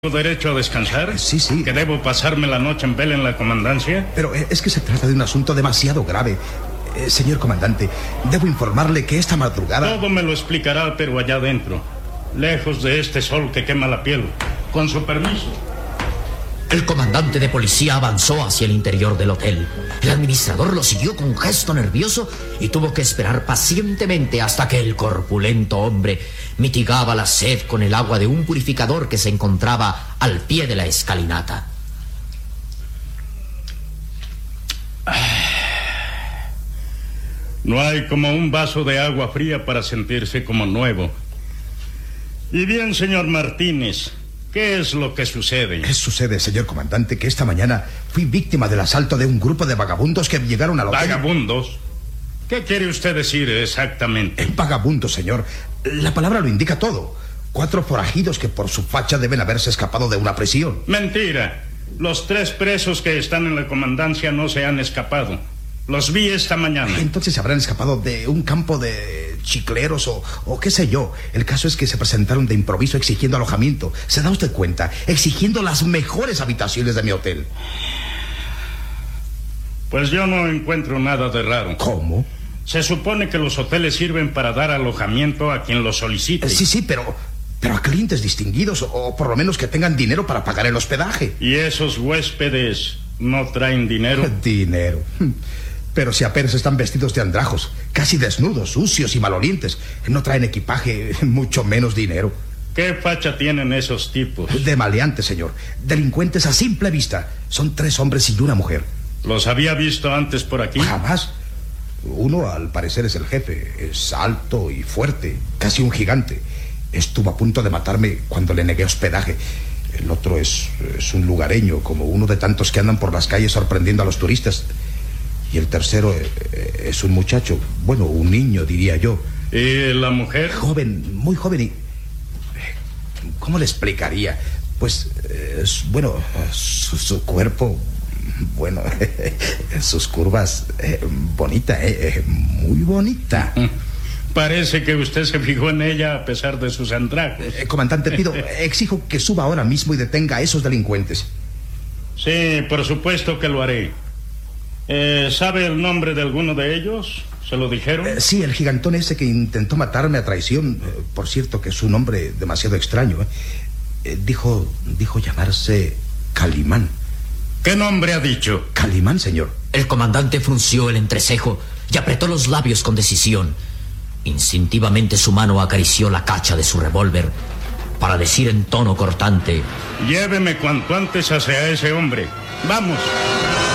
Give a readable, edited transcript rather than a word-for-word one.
¿Tengo derecho a descansar? Sí. ¿Que debo pasarme la noche en vela en la comandancia? Pero es que se trata de un asunto demasiado grave. Señor comandante, debo informarle que esta madrugada... Todo me lo explicará, pero allá adentro, lejos de este sol que quema la piel. Con su permiso. El comandante de policía avanzó hacia el interior del hotel. El administrador lo siguió con un gesto nervioso y tuvo que esperar pacientemente hasta que el corpulento hombre mitigaba la sed con el agua de un purificador que se encontraba al pie de la escalinata. No hay como un vaso de agua fría para sentirse como nuevo. Y bien, señor Martínez, ¿qué es lo que sucede? Sucede, señor comandante, que esta mañana fui víctima del asalto de un grupo de vagabundos que llegaron al hotel. ¿Vagabundos? ¿Qué quiere usted decir exactamente? Vagabundos, señor. La palabra lo indica todo. 4 forajidos que por su facha deben haberse escapado de una prisión. Mentira. Los 3 presos que están en la comandancia no se han escapado. Los vi esta mañana. Entonces se habrán escapado de un campo de chicleros o qué sé yo. El caso es que se presentaron de improviso exigiendo alojamiento. ¿Se da usted cuenta? Exigiendo las mejores habitaciones de mi hotel. Pues yo no encuentro nada de raro. ¿Cómo? Se supone que los hoteles sirven para dar alojamiento a quien lo solicite. Sí, pero a clientes distinguidos o por lo menos que tengan dinero para pagar el hospedaje. ¿Y esos huéspedes no traen dinero? Dinero. Pero si apenas están vestidos de andrajos, casi desnudos, sucios y malolientes, no traen equipaje, mucho menos dinero. ¿Qué facha tienen esos tipos? De maleantes, señor. Delincuentes a simple vista. Son 3 hombres y una mujer. ¿Los había visto antes por aquí? Jamás. Uno, al parecer, es el jefe. Es alto y fuerte, casi un gigante. Estuvo a punto de matarme cuando le negué hospedaje. El otro es un lugareño, como uno de tantos que andan por las calles sorprendiendo a los turistas. Y el tercero es un muchacho, bueno, un niño, diría yo. ¿Y la mujer? Joven, muy joven y... ¿Cómo le explicaría? Pues, bueno, su cuerpo, bueno, sus curvas, bonita, muy bonita. Parece que usted se fijó en ella a pesar de sus andrajos. Comandante, exijo que suba ahora mismo y detenga a esos delincuentes. Sí, por supuesto que lo haré. ¿Sabe el nombre de alguno de ellos? ¿Se lo dijeron? Sí, el gigantón ese que intentó matarme a traición. Por cierto, que es un nombre demasiado extraño. Dijo llamarse Calimán. ¿Qué nombre ha dicho? Calimán, señor. El comandante frunció el entrecejo y apretó los labios con decisión. Instintivamente su mano acarició la cacha de su revólver para decir en tono cortante: Lléveme cuanto antes hacia ese hombre. ¡Vamos!